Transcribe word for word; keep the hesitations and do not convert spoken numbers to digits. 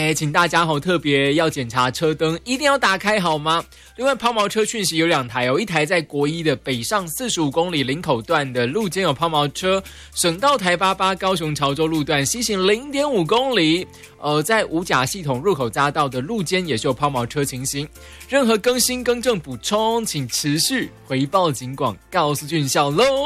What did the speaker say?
哎，请大家好，特别要检查车灯，一定要打开好吗？另外，抛锚车讯息有两台哦，一台在国一的北上四十五公里林口段的路肩有抛锚车，省道台八八高雄潮州路段西行零点五公里，呃，在五甲系统入口匝道的路肩也是有抛锚车情形。任何更新、更正、补充，请持续回报警广告诉俊孝喽。